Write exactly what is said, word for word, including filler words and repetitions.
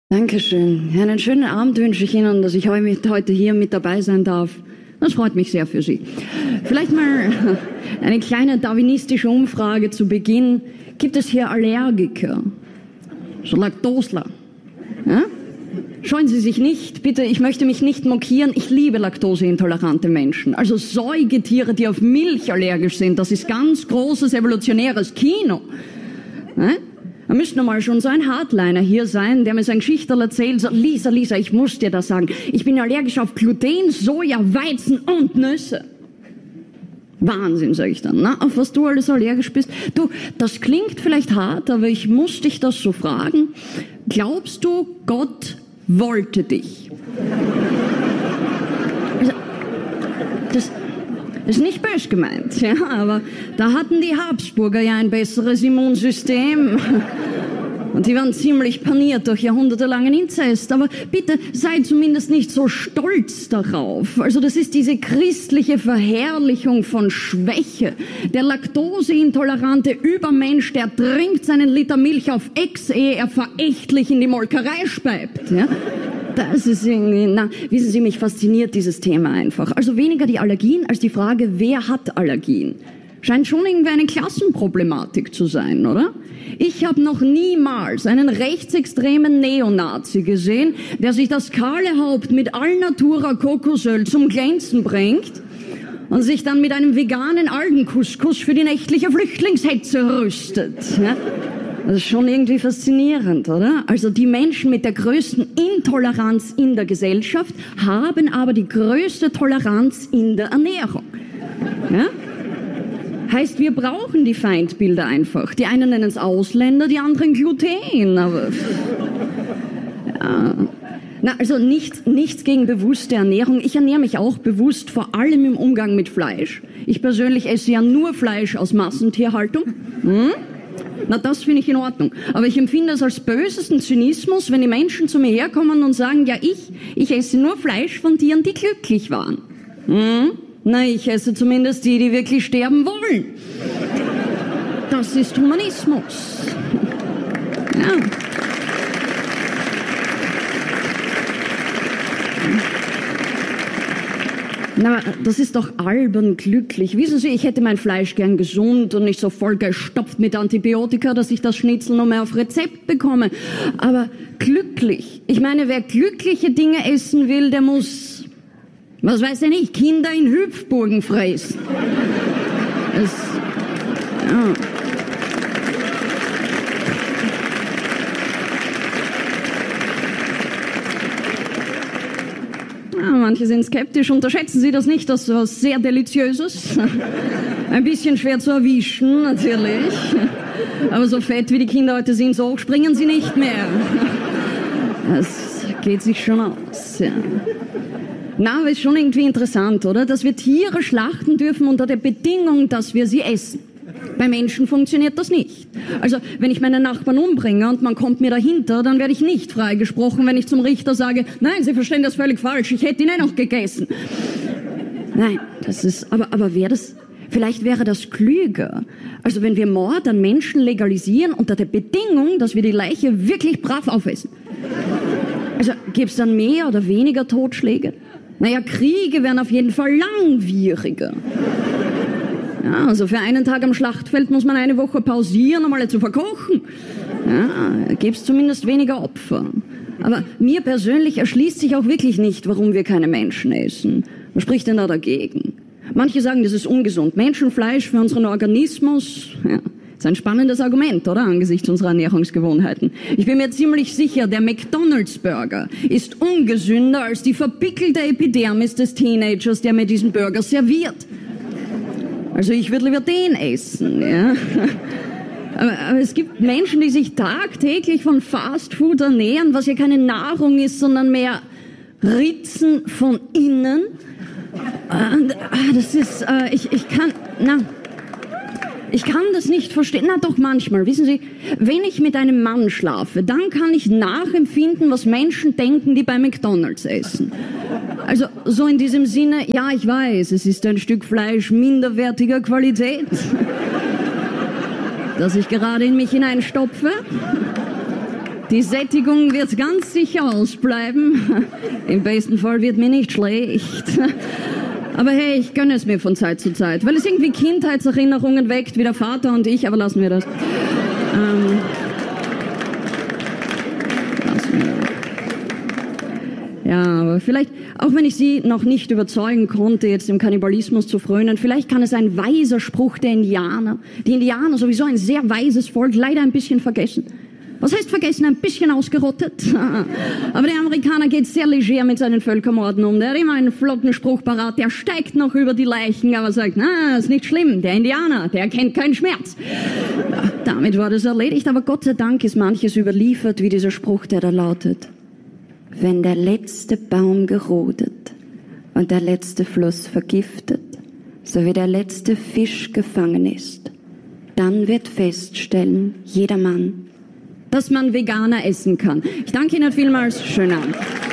Dankeschön. Ja, einen schönen Abend wünsche ich Ihnen, dass ich heute hier mit dabei sein darf. Das freut mich sehr für Sie. Vielleicht mal eine kleine darwinistische Umfrage zu Beginn. Gibt es hier Allergiker? So Laktosler? Ja? Scheuen Sie sich nicht, bitte, ich möchte mich nicht mokieren. Ich liebe laktoseintolerante Menschen. Also Säugetiere, die auf Milch allergisch sind, das ist ganz großes evolutionäres Kino. Ja? Da müsste mal schon so ein Hardliner hier sein, der mir sein Geschichterl erzählt, so, Lisa, Lisa, ich muss dir das sagen. Ich bin allergisch auf Gluten, Soja, Weizen und Nüsse. Wahnsinn, sage ich dann. Na, auf was du alles allergisch bist. Du, das klingt vielleicht hart, aber ich muss dich das so fragen. Glaubst du, Gott wollte dich? Also, das ist nicht böse gemeint, ja, aber da hatten die Habsburger ja ein besseres Immunsystem. Und die waren ziemlich paniert durch jahrhundertelangen Inzest. Aber bitte, sei zumindest nicht so stolz darauf. Also das ist diese christliche Verherrlichung von Schwäche. Der laktoseintolerante Übermensch, der trinkt seinen Liter Milch auf Ex, ehe er verächtlich in die Molkerei speibt. Ja? Das ist irgendwie, na, wissen Sie, mich fasziniert dieses Thema einfach. Also weniger die Allergien als die Frage, wer hat Allergien? Scheint schon irgendwie eine Klassenproblematik zu sein, oder? Ich habe noch niemals einen rechtsextremen Neonazi gesehen, der sich das kahle Haupt mit Alnatura Kokosöl zum Glänzen bringt und sich dann mit einem veganen Algencouscous für die nächtliche Flüchtlingshetze rüstet. Ja? Das ist schon irgendwie faszinierend, oder? Also die Menschen mit der größten Intoleranz in der Gesellschaft haben aber die größte Toleranz in der Ernährung. Ja? Heißt, wir brauchen die Feindbilder einfach. Die einen nennen es Ausländer, die anderen Gluten. Aber ja. Na, also nichts, nichts gegen bewusste Ernährung. Ich ernähre mich auch bewusst, vor allem im Umgang mit Fleisch. Ich persönlich esse ja nur Fleisch aus Massentierhaltung. Hm? Na, das finde ich in Ordnung. Aber ich empfinde es als bösesten Zynismus, wenn die Menschen zu mir herkommen und sagen, ja, ich, ich esse nur Fleisch von Tieren, die glücklich waren. Hm? Na, ich esse zumindest die, die wirklich sterben wollen. Das ist Humanismus. Ja. Na, das ist doch albern glücklich. Wissen Sie, ich hätte mein Fleisch gern gesund und nicht so voll gestopft mit Antibiotika, dass ich das Schnitzel noch mehr auf Rezept bekomme. Aber glücklich. Ich meine, wer glückliche Dinge essen will, der muss... Was weiß ich nicht, Kinder in Hüpfburgen fressen. Das, ja. Ja, manche sind skeptisch, unterschätzen Sie das nicht, das ist was sehr Deliziöses. Ein bisschen schwer zu erwischen, natürlich. Aber so fett wie die Kinder heute sind, so hoch springen sie nicht mehr. Das geht sich schon aus, ja. Na, aber ist schon irgendwie interessant, oder? Dass wir Tiere schlachten dürfen unter der Bedingung, dass wir sie essen. Bei Menschen funktioniert das nicht. Also, wenn ich meinen Nachbarn umbringe und man kommt mir dahinter, dann werde ich nicht freigesprochen, wenn ich zum Richter sage, nein, Sie verstehen das völlig falsch, ich hätte ihn eh noch gegessen. Nein, das ist, aber, aber wäre das, vielleicht wäre das klüger. Also, wenn wir Mord an Menschen legalisieren unter der Bedingung, dass wir die Leiche wirklich brav aufessen. Also, gäbe es dann mehr oder weniger Totschläge? Naja, Kriege wären auf jeden Fall langwieriger. Ja, also für einen Tag am Schlachtfeld muss man eine Woche pausieren, um alle zu verkochen. Ja, gäbe es zumindest weniger Opfer. Aber mir persönlich erschließt sich auch wirklich nicht, warum wir keine Menschen essen. Was spricht denn da dagegen? Manche sagen, das ist ungesund. Menschenfleisch für unseren Organismus, ja. Das ist ein spannendes Argument, oder? Angesichts unserer Ernährungsgewohnheiten. Ich bin mir ziemlich sicher, der McDonald's-Burger ist ungesünder als die verpickelte Epidermis des Teenagers, der mir diesen Burger serviert. Also ich würde lieber den essen, ja. Aber, aber es gibt Menschen, die sich tagtäglich von Fastfood ernähren, was ja keine Nahrung ist, sondern mehr Ritzen von innen. Und, ah, das ist, äh, ich, ich kann, na... Ich kann das nicht verstehen. Na doch, manchmal. Wissen Sie, wenn ich mit einem Mann schlafe, dann kann ich nachempfinden, was Menschen denken, die bei McDonald's essen. Also so in diesem Sinne, ja, ich weiß, es ist ein Stück Fleisch minderwertiger Qualität, das ich gerade in mich hineinstopfe. Die Sättigung wird ganz sicher ausbleiben. Im besten Fall wird mir nicht schlecht. Aber hey, ich gönne es mir von Zeit zu Zeit, weil es irgendwie Kindheitserinnerungen weckt, wie der Vater und ich, aber lassen wir das. Ähm, lassen wir das. Ja, aber vielleicht, auch wenn ich Sie noch nicht überzeugen konnte, jetzt dem Kannibalismus zu frönen, vielleicht kann es ein weiser Spruch der Indianer, die Indianer sowieso ein sehr weises Volk, leider ein bisschen vergessen. Was heißt vergessen? Ein bisschen ausgerottet. Aber der Amerikaner geht sehr leger mit seinen Völkermorden um. Der hat immer einen flotten Spruch parat. Der steigt noch über die Leichen, aber sagt, na, ist nicht schlimm. Der Indianer, der kennt keinen Schmerz. Ja, damit war das erledigt. Aber Gott sei Dank ist manches überliefert, wie dieser Spruch, der da lautet: Wenn der letzte Baum gerodet und der letzte Fluss vergiftet, so wie der letzte Fisch gefangen ist, dann wird feststellen jedermann, dass man Veganer essen kann. Ich danke Ihnen vielmals. Schönen Abend.